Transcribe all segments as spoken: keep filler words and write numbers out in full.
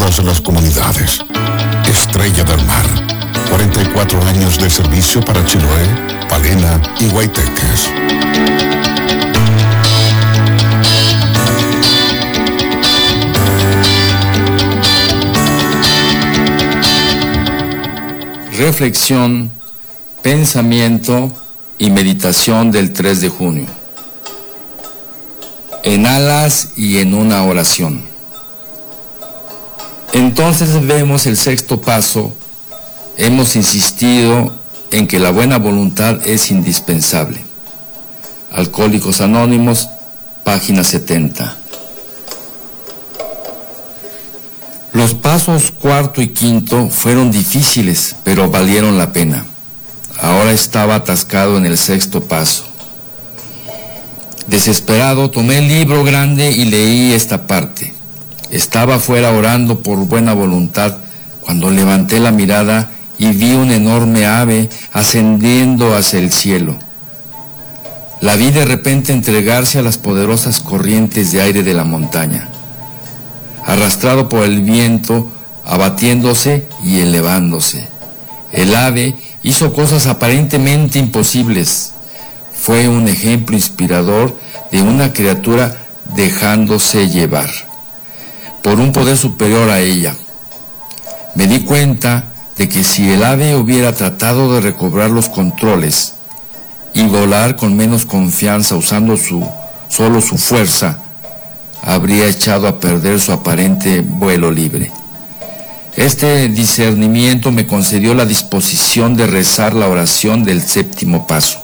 todas las comunidades. Estrella del Mar, cuarenta y cuatro años de servicio para Chiloé, Palena y Guayteques. Reflexión, pensamiento y meditación del tres de junio. En alas y en una oración. Entonces vemos el sexto paso. Hemos insistido en que la buena voluntad es indispensable. Alcohólicos Anónimos, página setenta. Los pasos cuarto y quinto fueron difíciles, pero valieron la pena. Ahora estaba atascado en el sexto paso. Desesperado, tomé el libro grande y leí esta parte. Estaba afuera orando por buena voluntad cuando levanté la mirada y vi un enorme ave ascendiendo hacia el cielo. La vi de repente entregarse a las poderosas corrientes de aire de la montaña, arrastrado por el viento, abatiéndose y elevándose. El ave hizo cosas aparentemente imposibles. Fue un ejemplo inspirador de una criatura dejándose llevar por un poder superior a ella. Me di cuenta de que si el ave hubiera tratado de recobrar los controles y volar con menos confianza usando su, solo su fuerza, habría echado a perder su aparente vuelo libre. Este discernimiento me concedió la disposición de rezar la oración del séptimo paso.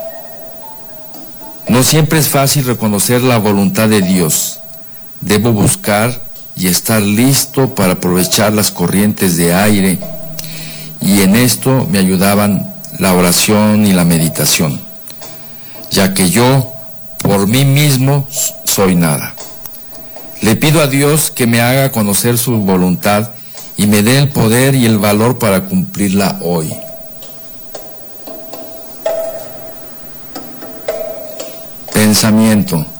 No siempre es fácil reconocer la voluntad de Dios. Debo buscar y estar listo para aprovechar las corrientes de aire, y en esto me ayudaban la oración y la meditación, ya que yo, por mí mismo, soy nada. Le pido a Dios que me haga conocer su voluntad y me dé el poder y el valor para cumplirla hoy. Pensamiento.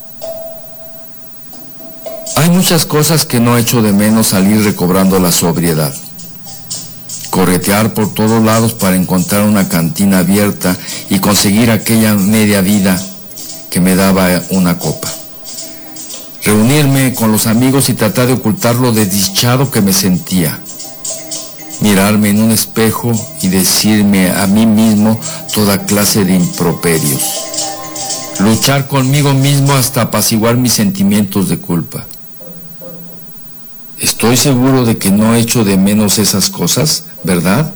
Hay muchas cosas que no echo de menos salir recobrando la sobriedad. Corretear por todos lados para encontrar una cantina abierta y conseguir aquella media vida que me daba una copa. Reunirme con los amigos y tratar de ocultar lo desdichado que me sentía. Mirarme en un espejo y decirme a mí mismo toda clase de improperios. Luchar conmigo mismo hasta apaciguar mis sentimientos de culpa. Estoy seguro de que no echo de menos esas cosas, ¿verdad?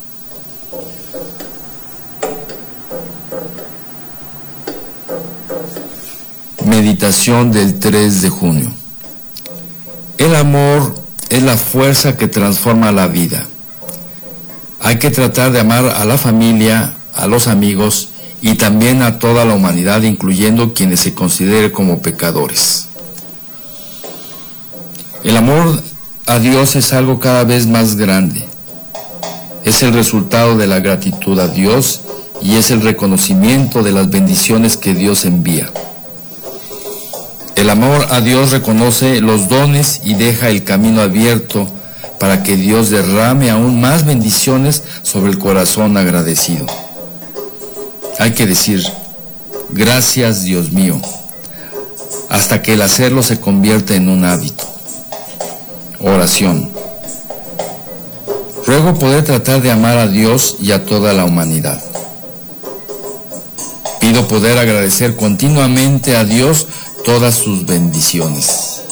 Meditación del tres de junio. El amor es la fuerza que transforma la vida. Hay que tratar de amar a la familia, a los amigos y también a toda la humanidad, incluyendo quienes se consideren como pecadores. El amor a Dios es algo cada vez más grande. Es el resultado de la gratitud a Dios y es el reconocimiento de las bendiciones que Dios envía. El amor a Dios reconoce los dones y deja el camino abierto para que Dios derrame aún más bendiciones sobre el corazón agradecido. Hay que decir, gracias Dios mío, hasta que el hacerlo se convierta en un hábito. Oración. Ruego poder tratar de amar a Dios y a toda la humanidad. Pido poder agradecer continuamente a Dios todas sus bendiciones.